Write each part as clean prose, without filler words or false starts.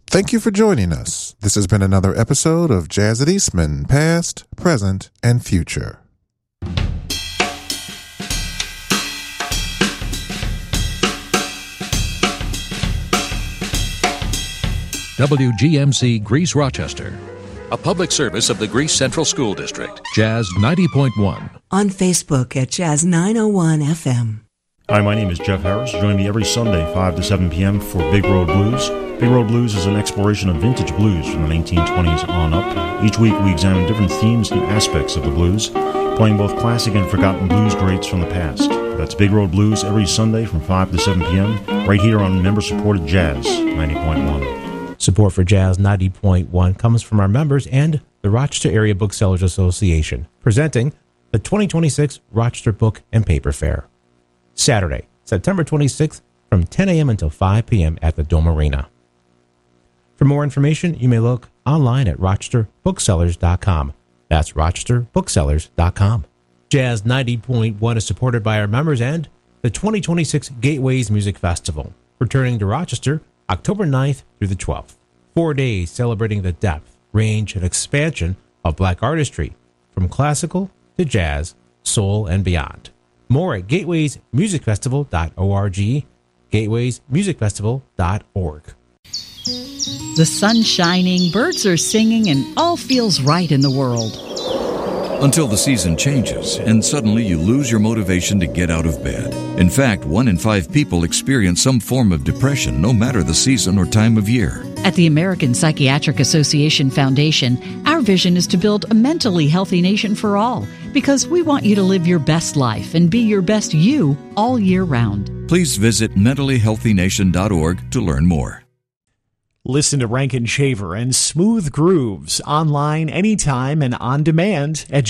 Thank you for joining us. This has been another episode of Jazz at Eastman, past, present, and future. WGMC Greece Rochester, a public service of the Greece Central School District. Jazz 90.1. On Facebook at Jazz 901 FM. Hi, my name is Jeff Harris. Join me every Sunday, 5 to 7 p.m. for Big Road Blues. Big Road Blues is an exploration of vintage blues from the 1920s on up. Each week we examine different themes and aspects of the blues, playing both classic and forgotten blues greats from the past. That's Big Road Blues every Sunday from 5 to 7 p.m. right here on member-supported Jazz 90.1. Support for Jazz 90.1 comes from our members and the Rochester Area Booksellers Association, presenting the 2026 Rochester Book and Paper Fair. Saturday, September 26th from 10 a.m. until 5 p.m. at the Dome Arena. For more information, you may look online at rochesterbooksellers.com. That's rochesterbooksellers.com. Jazz 90.1 is supported by our members and the 2026 Gateways Music Festival, returning to Rochester October 9th through the 12th. 4 days celebrating the depth, range, and expansion of black artistry, from classical to jazz, soul, and beyond. More at gatewaymusicfestival.org, gatewaymusicfestival.org. The sun's shining, birds are singing, and all feels right in the world. Until the season changes, and suddenly you lose your motivation to get out of bed. In fact, 1 in 5 people experience some form of depression, no matter the season or time of year. At the American Psychiatric Association Foundation, our vision is to build a mentally healthy nation for all, because we want you to live your best life and be your best you all year round. Please visit mentallyhealthynation.org to learn more. Listen to Rankin Shaver and Smooth Grooves online anytime and on demand at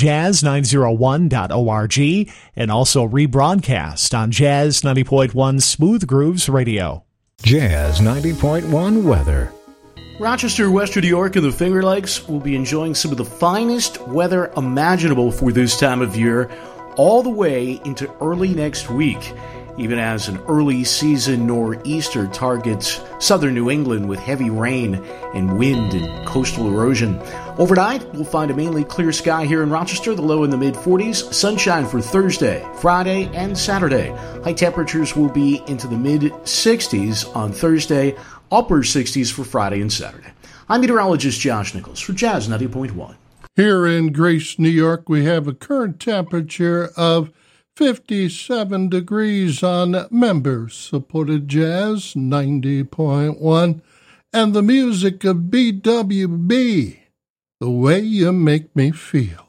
jazz901.org and also rebroadcast on Jazz 90.1 Smooth Grooves Radio. Jazz 90.1 weather. Rochester, Western New York, and the Finger Lakes will be enjoying some of the finest weather imaginable for this time of year all the way into early next week, even as an early season nor'easter targets southern New England with heavy rain and wind and coastal erosion. Overnight, we'll find a mainly clear sky here in Rochester, the low in the mid-40s, sunshine for Thursday, Friday, and Saturday. High temperatures will be into the mid-60s on Thursday, upper 60s for Friday and Saturday. I'm meteorologist Josh Nichols for Jazz 90.1. Here in Grace, New York, we have a current temperature of 57 degrees on member-supported Jazz 90.1 and the music of BWB, The Way You Make Me Feel.